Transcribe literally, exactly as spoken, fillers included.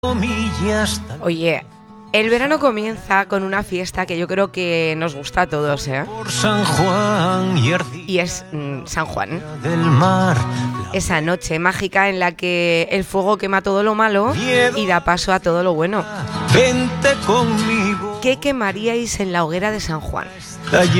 Oye, el verano comienza con una fiesta que yo creo que nos gusta a todos, ¿eh? Y es mm, San Juan. Esa noche mágica en la que el fuego quema todo lo malo y da paso a todo lo bueno. ¿Qué quemaríais en la hoguera de San Juan?